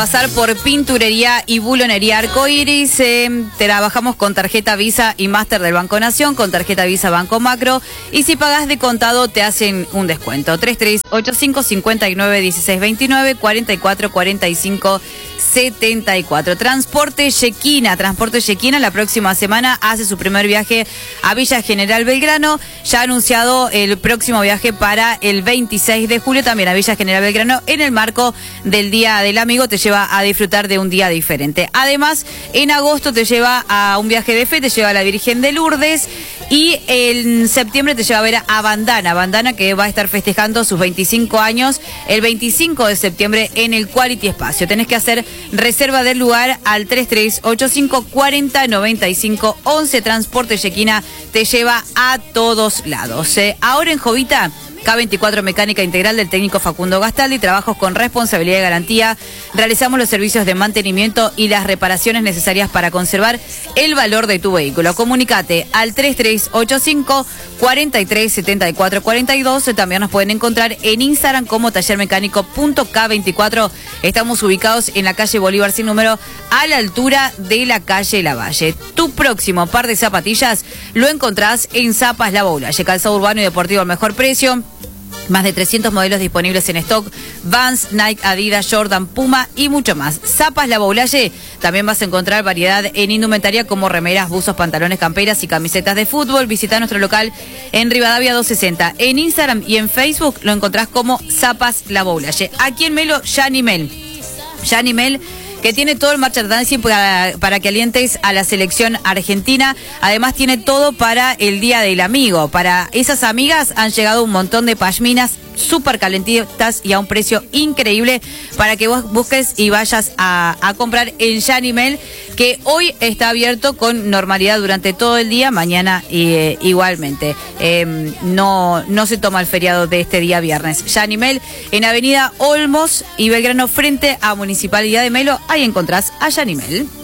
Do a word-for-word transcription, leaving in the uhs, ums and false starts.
Pasar por Pinturería y Bulonería Arcoiris. Eh, trabajamos con tarjeta Visa y Master del Banco Nación, con tarjeta Visa Banco Macro. Y si pagas de contado, te hacen un descuento. tres tres ocho cinco, cinco nueve, uno seis dos nueve, cuatro cuatro cuatro cinco setenta y cuatro. Transporte Yequina. Transporte Yequina la próxima semana hace su primer viaje a Villa General Belgrano. Ya ha anunciado el próximo viaje para el veintiséis de julio también a Villa General Belgrano en el marco del Día del Amigo. Te lleva a disfrutar de un día diferente. Además, en agosto te lleva a un viaje de fe, te lleva a la Virgen de Lourdes y en septiembre te lleva a ver a Bandana. Bandana que va a estar festejando sus veinticinco años el veinticinco de septiembre en el Quality Espacio. Tenés que hacer reserva del lugar al tres tres ocho cinco, cuatro cero, nueve cinco once. Transporte Yequina te lleva a todos lados. Eh, ahora en Jovita, K veinticuatro Mecánica Integral del técnico Facundo Gastaldi, trabajos con responsabilidad y garantía. Realizamos los servicios de mantenimiento y las reparaciones necesarias para conservar el valor de tu vehículo. Comunicate al tres tres ocho cinco, cuatro tres, siete cuatro cuatro dos. También nos pueden encontrar en Instagram como taller mecánico punto K veinticuatro. Estamos ubicados en la calle Bolívar sin número, a la altura de la calle Lavalle. Tu próximo par de zapatillas lo encontrás en Zapas La Boulaye, calzado urbano y deportivo al mejor precio. Más de trescientos modelos disponibles en stock. Vans, Nike, Adidas, Jordan, Puma y mucho más. Zapas La Boulaye. También vas a encontrar variedad en indumentaria como remeras, buzos, pantalones, camperas y camisetas de fútbol. Visita nuestro local en Rivadavia doscientos sesenta. En Instagram y en Facebook lo encontrás como Zapas La Boulaye. Aquí en Melo, Yanimel. Yanimel, que tiene todo el merchandising para, para que alientes a la selección argentina. Además tiene todo para el Día del Amigo. Para esas amigas han llegado un montón de pashminas súper calentitas y a un precio increíble para que vos busques y vayas a, a comprar en Yanimel, que hoy está abierto con normalidad durante todo el día, mañana eh, igualmente. Eh, no, no se toma el feriado de este día viernes. Yanimel en Avenida Olmos y Belgrano frente a Municipalidad de Melo, ahí encontrás a Yanimel.